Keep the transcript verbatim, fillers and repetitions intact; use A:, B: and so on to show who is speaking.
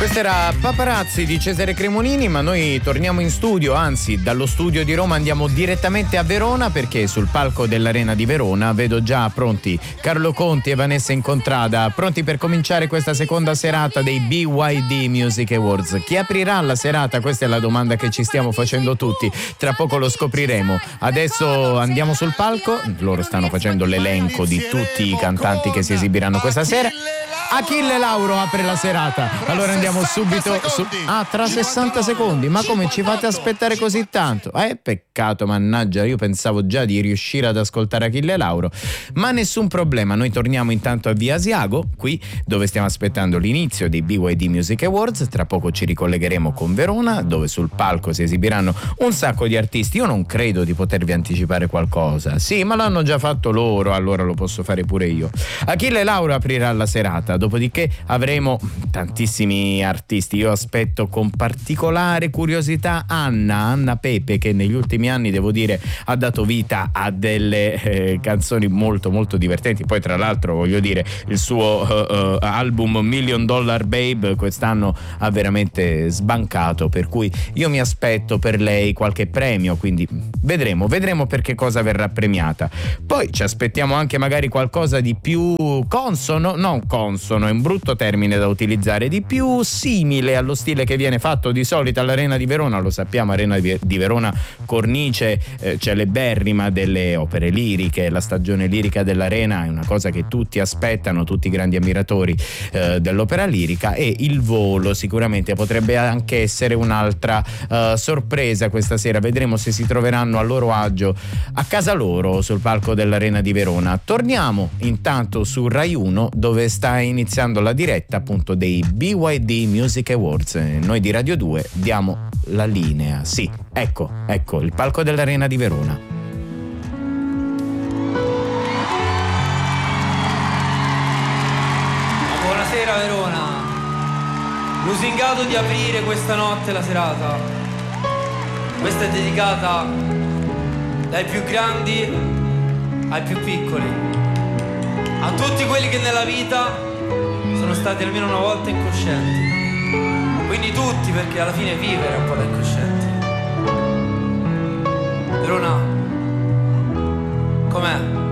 A: Questo era Paparazzi di Cesare Cremonini, ma noi torniamo in studio, anzi dallo studio di Roma andiamo direttamente a Verona, perché sul palco dell'Arena di Verona vedo già pronti Carlo Conti e Vanessa Incontrada, pronti per cominciare questa seconda serata dei B Y D Music Awards. Chi aprirà la serata? Questa è la domanda che ci stiamo facendo tutti, tra poco lo scopriremo. Adesso andiamo sul palco, loro stanno facendo l'elenco di tutti i cantanti che si esibiranno questa sera. Achille Lauro apre la serata, allora andiamo subito su... Ah, tra sessanta secondi, ma come ci fate aspettare così tanto? Eh, peccato, mannaggia, io pensavo già di riuscire ad ascoltare Achille Lauro, ma nessun problema, noi torniamo intanto a Via Asiago, qui dove stiamo aspettando l'inizio dei B Y D Music Awards. Tra poco ci ricollegheremo con Verona, dove sul palco si esibiranno un sacco di artisti. Io non credo di potervi anticipare qualcosa, sì, ma l'hanno già fatto loro, allora lo posso fare pure io. Achille Lauro aprirà la serata, dopodiché avremo tantissimi artisti. Io aspetto con particolare curiosità Anna, Anna Pepe, che negli ultimi anni, devo dire, ha dato vita a delle eh, canzoni molto molto divertenti. Poi tra l'altro, voglio dire, il suo uh, uh, album Million Dollar Babe quest'anno ha veramente sbancato, per cui io mi aspetto per lei qualche premio, quindi vedremo, vedremo per che cosa verrà premiata. Poi ci aspettiamo anche magari qualcosa di più consono, non consono, è un brutto termine da utilizzare, di più simile allo stile che viene fatto di solito all'Arena di Verona. Lo sappiamo, Arena di Verona, cornice eh, celeberrima delle opere liriche, la stagione lirica dell'Arena è una cosa che tutti aspettano, tutti i grandi ammiratori eh, dell'opera lirica, e il volo sicuramente potrebbe anche essere un'altra eh, sorpresa questa sera. Vedremo se si troveranno a loro agio a casa loro sul palco dell'Arena di Verona. Torniamo intanto su Rai uno, dove sta iniziando la diretta appunto dei B Y D Music Awards. Noi di Radio due diamo la linea. Sì, ecco, ecco il palco dell'Arena di Verona.
B: Buonasera Verona, lusingato di aprire questa notte la serata. Questa è dedicata dai più grandi ai più piccoli, a tutti quelli che nella vita sono stati almeno una volta incoscienti. Quindi tutti, perché alla fine vivere è un po' da incoscienti. Verona, com'è?